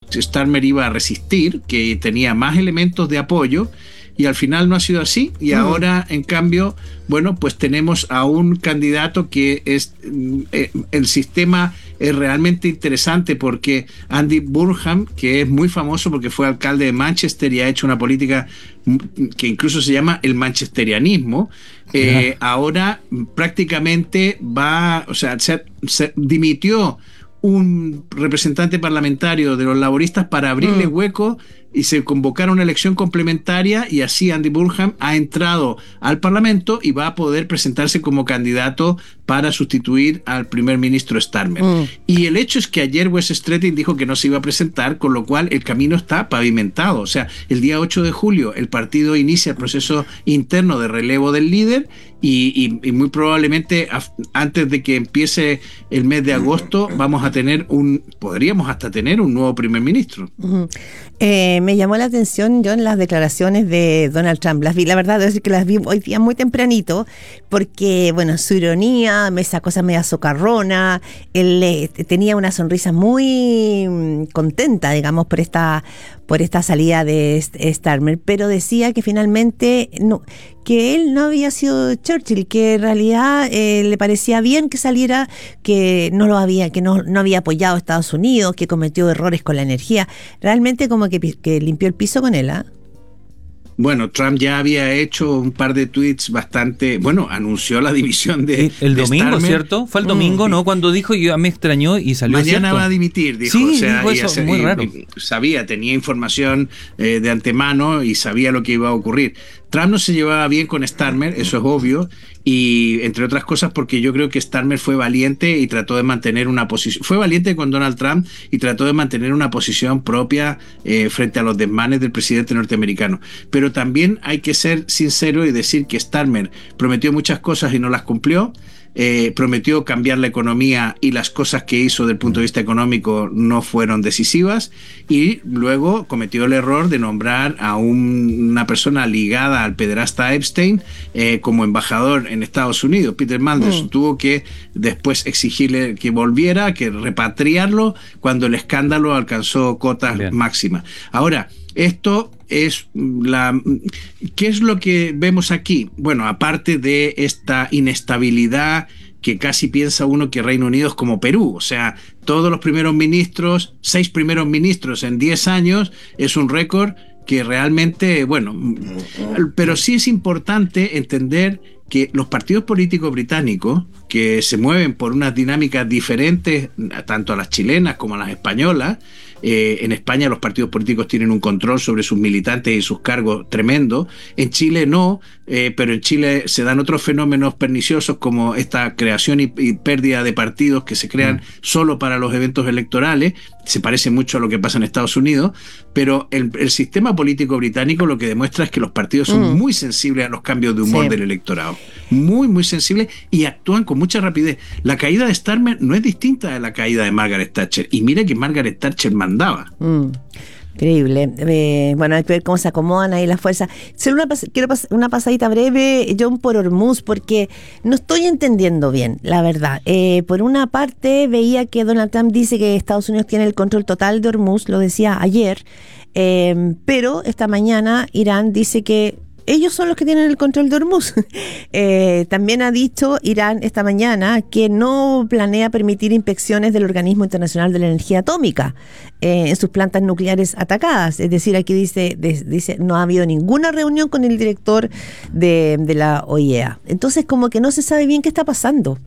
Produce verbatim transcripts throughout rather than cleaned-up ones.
Starmer iba a resistir, que tenía más elementos de apoyo, y al final no ha sido así, y mm. ahora, en cambio, bueno, pues tenemos a un candidato que es eh, el sistema es realmente interesante, porque Andy Burnham, que es muy famoso porque fue alcalde de Manchester y ha hecho una política que incluso se llama el manchesterianismo, eh, yeah. ahora prácticamente va, o sea, se, se dimitió un representante parlamentario de los laboristas para abrirle mm. hueco y se convocaron una elección complementaria, y así Andy Burnham ha entrado al Parlamento y va a poder presentarse como candidato para sustituir al primer ministro Starmer. Mm. Y el hecho es que ayer Wes Streeting dijo que no se iba a presentar, con lo cual el camino está pavimentado. O sea, el día ocho de julio el partido inicia el proceso interno de relevo del líder, y, y, y muy probablemente a, antes de que empiece el mes de agosto vamos a tener un, podríamos hasta tener un nuevo primer ministro. Uh-huh. Eh, me llamó la atención, John, las declaraciones de Donald Trump. Las vi, la verdad es que las vi hoy día muy tempranito, porque, bueno, su ironía, esa cosa media socarrona, él eh, tenía una sonrisa muy mm, contenta, digamos, por esta por esta salida de Starmer, pero decía que finalmente no, que él no había sido Churchill, que en realidad eh, le parecía bien que saliera, que no lo había, que no, no había apoyado a Estados Unidos, que cometió errores con la energía. Realmente como que, que limpió el piso con él, ¿ah? ¿eh? Bueno, Trump ya había hecho un par de tweets bastante... Bueno, anunció la división de El, el de domingo, Starmer. ¿cierto? Fue el domingo, mm. ¿no? Cuando dijo, yo me extrañó y salió Mañana cierto. va a dimitir, dijo. Sí, o sea, dijo y eso, hace, muy y, raro. Y sabía, tenía información eh, de antemano y sabía lo que iba a ocurrir. Trump no se llevaba bien con Starmer, eso es obvio, y entre otras cosas porque yo creo que Starmer fue valiente y trató de mantener una posición, fue valiente con Donald Trump y trató de mantener una posición propia eh, frente a los desmanes del presidente norteamericano. Pero también hay que ser sincero y decir que Starmer prometió muchas cosas y no las cumplió. Eh, prometió cambiar la economía y las cosas que hizo desde el punto de vista económico no fueron decisivas, y luego cometió el error de nombrar a un, una persona ligada al pederasta Epstein eh, como embajador en Estados Unidos. Peter Mandelson mm. tuvo que después exigirle que volviera, que repatriarlo cuando el escándalo alcanzó cotas Bien. máximas. Ahora, esto es la... ¿Qué es lo que vemos aquí? Bueno, aparte de esta inestabilidad que casi piensa uno que Reino Unido es como Perú, o sea, todos los primeros ministros, seis primeros ministros en diez años, es un récord que realmente, bueno, pero sí es importante entender que los partidos políticos británicos, que se mueven por unas dinámicas diferentes, tanto a las chilenas como a las españolas, Eh, en España los partidos políticos tienen un control sobre sus militantes y sus cargos tremendo. En Chile no, eh, pero en Chile se dan otros fenómenos perniciosos como esta creación y, y pérdida de partidos que se crean mm. solo para los eventos electorales. Se parece mucho a lo que pasa en Estados Unidos, pero el, el sistema político británico lo que demuestra es que los partidos son mm. muy sensibles a los cambios de humor sí. del electorado. Muy, muy sensibles, y actúan con mucha rapidez. La caída de Starmer no es distinta de la caída de Margaret Thatcher. Y mira que Margaret Thatcher mandaba. Mm. Increíble. Eh, bueno, hay que ver cómo se acomodan ahí las fuerzas. Solo una pas- quiero pas- una pasadita breve, John, por Hormuz, porque no estoy entendiendo bien, la verdad. Eh, por una parte, veía que Donald Trump dice que Estados Unidos tiene el control total de Hormuz, lo decía ayer, eh, pero esta mañana Irán dice que ellos son los que tienen el control de Hormuz. eh, también ha dicho Irán esta mañana que no planea permitir inspecciones del Organismo Internacional de la Energía Atómica eh, en sus plantas nucleares atacadas. Es decir, aquí dice, de, dice no ha habido ninguna reunión con el director de, de la O I E A. Entonces, como que no se sabe bien qué está pasando.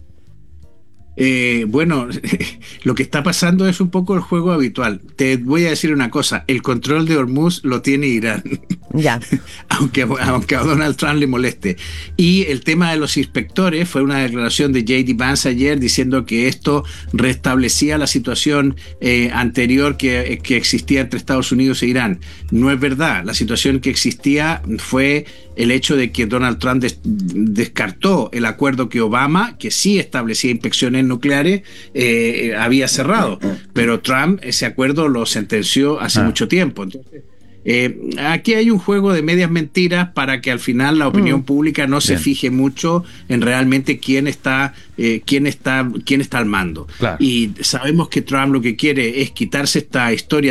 Eh, bueno, lo que está pasando es un poco el juego habitual. Te voy a decir una cosa, el control de Hormuz lo tiene Irán. Ya. aunque, aunque a Donald Trump le moleste. Y el tema de los inspectores fue una declaración de J D Vance ayer diciendo que esto restablecía la situación eh, anterior que, que existía entre Estados Unidos e Irán. No es verdad. La situación que existía fue el hecho de que Donald Trump des, descartó el acuerdo que Obama, que sí establecía inspecciones nucleares, eh, había cerrado. Pero Trump ese acuerdo lo sentenció hace ah. mucho tiempo. Entonces, Eh, aquí hay un juego de medias mentiras para que al final la opinión mm. pública no se Bien. fije mucho en realmente quién está, eh, quién está, quién está al mando. Claro. Y sabemos que Trump lo que quiere es quitarse esta historia